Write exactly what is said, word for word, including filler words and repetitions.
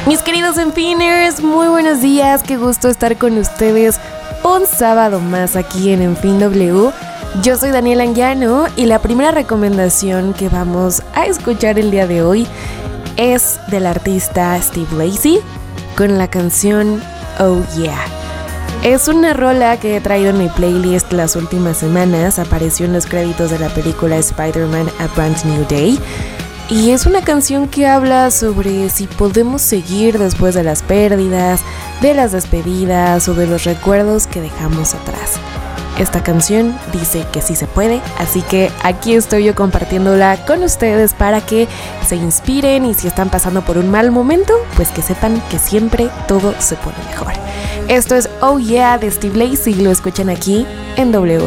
Mis queridos Enfiners, muy buenos días, qué gusto estar con ustedes un sábado más aquí en Enfin W. Yo soy Daniela Anguiano y la primera recomendación que vamos a escuchar el día de hoy es del artista Steve Lacy con la canción Oh Yeah. Es una rola que he traído en mi playlist las últimas semanas, apareció en los créditos de la película Spider-Man A Brand New Day. Y es una canción que habla sobre si podemos seguir después de las pérdidas, de las despedidas o de los recuerdos que dejamos atrás. Esta canción dice que sí se puede, así que aquí estoy yo compartiéndola con ustedes para que se inspiren y si están pasando por un mal momento, pues que sepan que siempre todo se pone mejor. Esto es Oh Yeah de Steve Lacy y lo escuchan aquí en W.